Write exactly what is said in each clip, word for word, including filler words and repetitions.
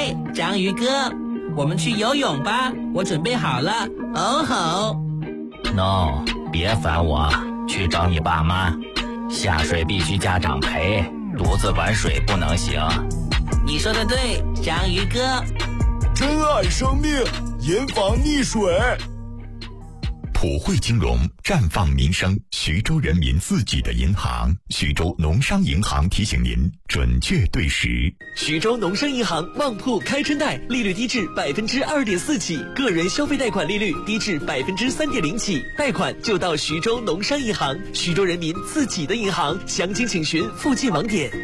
对，章鱼哥，我们去游泳吧，我准备好了。哦吼 No， 别烦我，去找你爸妈。下水必须家长陪，独自玩水不能行。 你说的对，章鱼哥。 珍爱生命，严防溺水。 普惠金融，绽放民生，徐州人民自己的银行。徐州农商银行提醒您，准确对时。 徐州农商银行旺铺开春贷，利率低至百分之二点四起，个人消费贷款利率低至百分之三点零起，贷款就到徐州农商银行，徐州人民自己的银行。详情请询附近网点。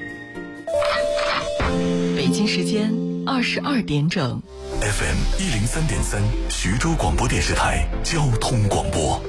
北京时间二十二点整。 F M 一零三点三，徐州广播电视台交通广播。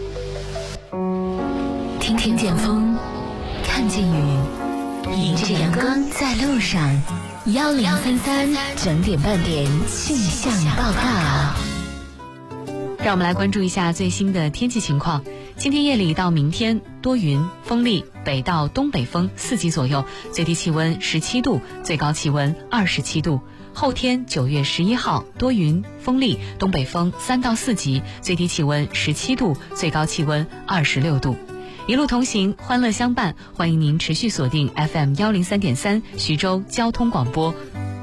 听听见风，看见雨，迎着阳光在路上。幺零三三整点半点气象报告。 让我们来关注一下最新的天气情况。今天夜里到明天多云，风力北到东北风四级左右，最低气温十七度，最高气温二十七度。后天九月十一号多云，风力东北风三到四级，最低气温十七度，最高气温二十六度。一路同行，欢乐相伴，欢迎您持续锁定 F M 幺零三点三徐州交通广播。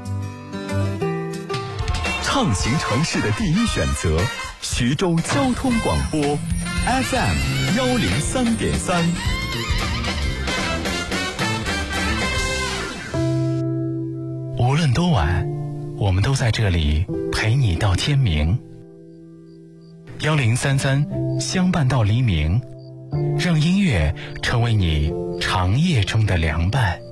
畅行城市的第一选择，徐州交通广播 F M 幺零三点三。 无论多晚，我们都在这里陪你到天明。幺零三三相伴到黎明，让音乐成为你长夜中的凉伴。